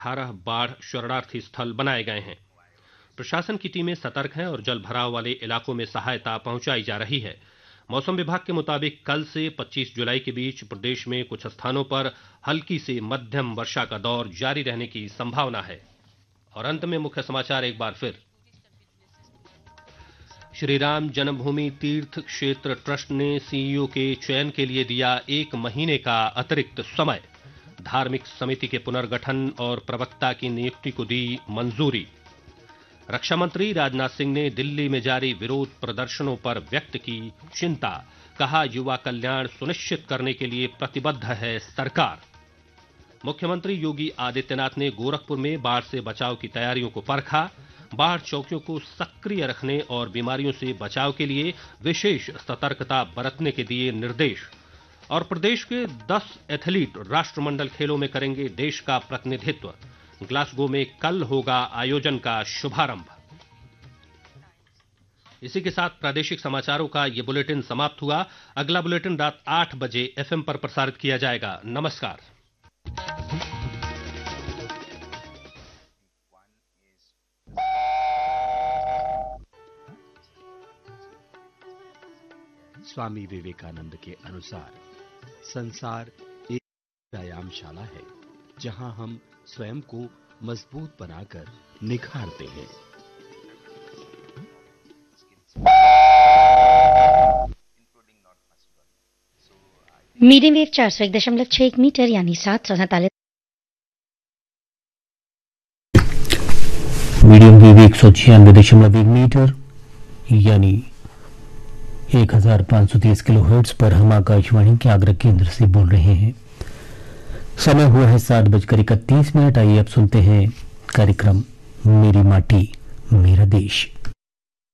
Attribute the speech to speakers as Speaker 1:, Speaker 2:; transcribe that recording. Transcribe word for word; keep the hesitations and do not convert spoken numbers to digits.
Speaker 1: अठारह बाढ़ शरणार्थी स्थल बनाए गए हैं। प्रशासन की टीमें सतर्क हैं और जल भराव वाले इलाकों में सहायता पहुंचाई जा रही है। मौसम विभाग के मुताबिक कल से पच्चीस जुलाई के बीच प्रदेश में कुछ स्थानों पर हल्की से मध्यम वर्षा का दौर जारी रहने की संभावना है। और अंत में मुख्य समाचार एक बार फिर। श्री राम जन्मभूमि तीर्थ क्षेत्र ट्रस्ट ने सीईओ के चयन के लिए दिया एक महीने का अतिरिक्त समय। धार्मिक समिति के पुनर्गठन और प्रवक्ता की नियुक्ति को दी मंजूरी। रक्षा मंत्री राजनाथ सिंह ने दिल्ली में जारी विरोध प्रदर्शनों पर व्यक्त की चिंता। कहा, युवा कल्याण सुनिश्चित करने के लिए प्रतिबद्ध है सरकार। मुख्यमंत्री योगी आदित्यनाथ ने गोरखपुर में बाढ़ से बचाव की तैयारियों को परखा। बाढ़ चौकियों को सक्रिय रखने और बीमारियों से बचाव के लिए विशेष सतर्कता बरतने के दिए निर्देश। और प्रदेश के दस एथलीट राष्ट्रमंडल खेलों में करेंगे देश का प्रतिनिधित्व। ग्लासगो में कल होगा आयोजन का शुभारंभ। इसी के साथ प्रादेशिक समाचारों का ये बुलेटिन समाप्त हुआ। अगला बुलेटिन रात आठ बजे एफएम पर प्रसारित किया जाएगा। नमस्कार।
Speaker 2: स्वामी विवेकानंद के अनुसार संसार एक व्यायामशाला है जहां हम स्वयं को मजबूत बनाकर निखारते हैं।
Speaker 3: मीडियम वेव चार सौ एक दशमलव छह एक मीटर यानी सात सौ सैंतालीस।
Speaker 4: मीडियम वेव एक सौ छियानवे दशमलव एक मीटर यानी एक हजार पांच सौ तीस किलो हर्ट्ज पर हम आकाशवाणी के आगरा केंद्र से बोल रहे हैं। समय हुआ है सात बजकर इकतीस मिनट। आइए अब सुनते हैं कार्यक्रम मेरी माटी मेरा देश।